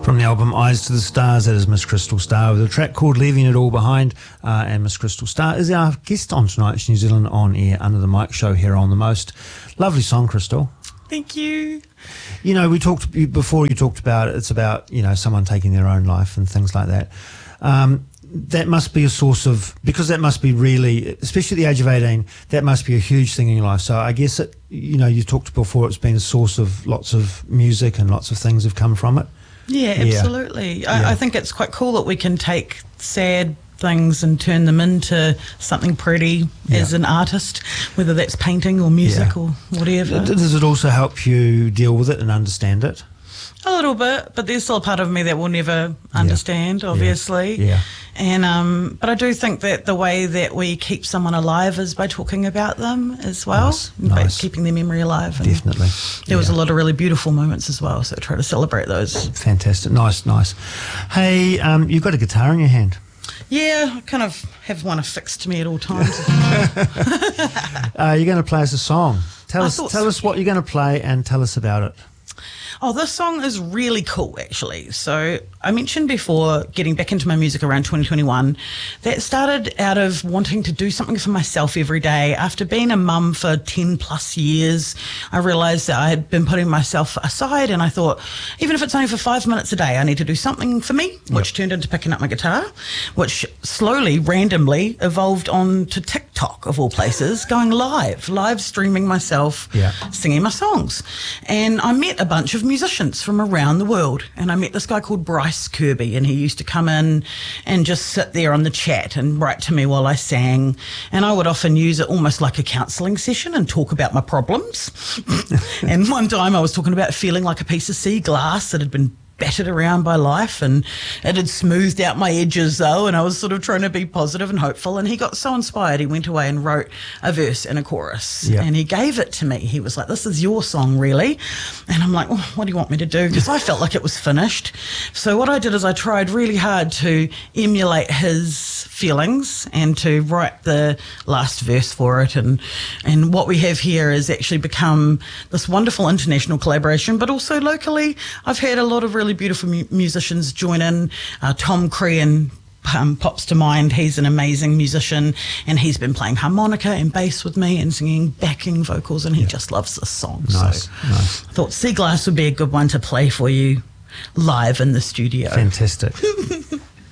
From the album Eyes to the Stars, that is Miss Crystal Starr with a track called Leaving It All Behind. And Miss Crystal Starr is our guest on tonight's New Zealand On Air Under the Mic show here on The Most. Lovely song, Crystal. Thank you. You know, we talked before, you talked about it's about, you know, someone taking their own life and things like that. That must be a source of, because that must be really, especially at the age of 18, that must be a huge thing in your life. So I guess, you know, you talked before, it's been a source of lots of music and lots of things have come from it. Yeah, absolutely. Yeah. I think it's quite cool that we can take sad things and turn them into something pretty as an artist, whether that's painting or music or whatever. Does it also help you deal with it and understand it? A little bit, but there's still a part of me that will never understand, obviously. Yeah. And but I do think that the way that we keep someone alive is by talking about them as well, by keeping their memory alive. And definitely. There was a lot of really beautiful moments as well, so I try to celebrate those. Fantastic. Nice. Hey, you've got a guitar in your hand. Yeah, I kind of have one affixed to me at all times. You're going to play us a song. Tell us what you're going to play and tell us about it. Oh, this song is really cool, actually. So I mentioned before getting back into my music around 2021. That started out of wanting to do something for myself every day. After being a mum for 10 plus years, I realised that I had been putting myself aside, and I thought, even if it's only for 5 minutes a day, I need to do something for me, which turned into picking up my guitar, which slowly, randomly evolved on to TikTok, of all places, going live streaming myself, singing my songs. And I met a bunch of musicians from around the world, and I met this guy called Bryce Kirby, and he used to come in and just sit there on the chat and write to me while I sang, and I would often use it almost like a counselling session and talk about my problems. And one time I was talking about feeling like a piece of sea glass that had been battered around by life, and it had smoothed out my edges though, and I was sort of trying to be positive and hopeful, and he got so inspired he went away and wrote a verse and a chorus, and he gave it to me. He was like, "This is your song, really?" And I'm like, "Oh, what do you want me to do?" Because I felt like it was finished. So what I did is I tried really hard to emulate his feelings and to write the last verse for it, and what we have here has actually become this wonderful international collaboration, but also locally I've had a lot of really beautiful musicians join in. Tom Crean pops to mind. He's an amazing musician, and he's been playing harmonica and bass with me and singing backing vocals, and he just loves this song. Nice. I thought Sea Glass would be a good one to play for you live in the studio. Fantastic.